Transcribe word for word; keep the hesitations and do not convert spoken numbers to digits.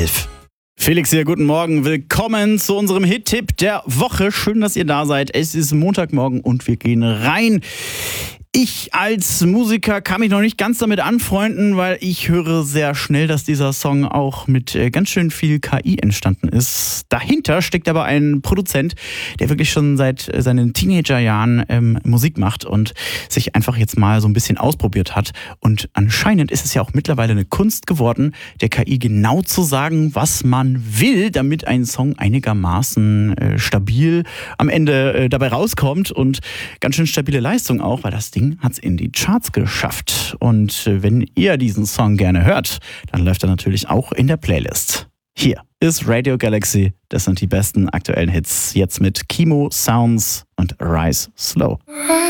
elf. Felix hier, guten Morgen. Willkommen zu unserem Hit-Tipp der Woche. Schön, dass ihr da seid. Es ist Montagmorgen und wir gehen rein. Ich als Musiker kann mich noch nicht ganz damit anfreunden, weil ich höre sehr schnell, dass dieser Song auch mit äh, ganz schön viel K I entstanden ist. Dahinter steckt aber ein Produzent, der wirklich schon seit äh, seinen Teenagerjahren ähm, Musik macht und sich einfach jetzt mal so ein bisschen ausprobiert hat. Und anscheinend ist es ja auch mittlerweile eine Kunst geworden, der K I genau zu sagen, was man will, damit ein Song einigermaßen äh, stabil am Ende äh, dabei rauskommt und ganz schön stabile Leistung auch, weil das Ding hat es in die Charts geschafft. Und wenn ihr diesen Song gerne hört, dann läuft er natürlich auch in der Playlist. Hier ist Radio Galaxy. Das sind die besten aktuellen Hits. Jetzt mit Kimo, Sounds und Rise Slow.